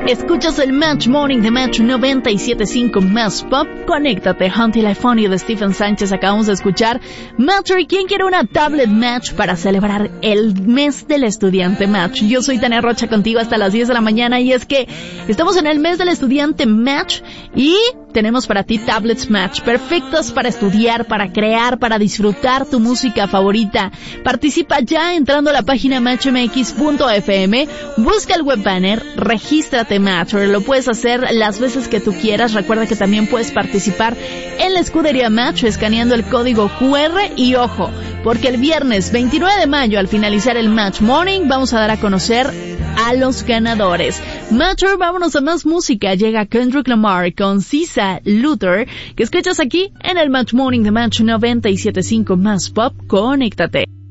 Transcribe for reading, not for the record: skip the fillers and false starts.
Escuchas el Match Morning de Match 97.5 Más Pop. Conéctate, Until I Found You de Stephen Sánchez. Acabamos de escuchar Match. ¿Quién quiere una tablet Match para celebrar el mes del estudiante Match? Yo soy Tania Rocha contigo hasta las 10 de la mañana y es que estamos en el mes del estudiante Match y tenemos para ti tablets Match, perfectas para estudiar, para crear, para disfrutar tu música favorita. Participa ya entrando a la página matchmx.fm, busca el web banner, regístrate Match, lo puedes hacer las veces que tú quieras. Recuerda que también puedes participar en la escudería Match escaneando el código QR y ojo, porque el viernes 29 de mayo al finalizar el Match Morning vamos a dar a conocer a los ganadores. Matcher, vámonos a más música. Llega Kendrick Lamar con Sisa Luther, que escuchas aquí en el Match Morning de Match 97.5 Más Pop. Conéctate.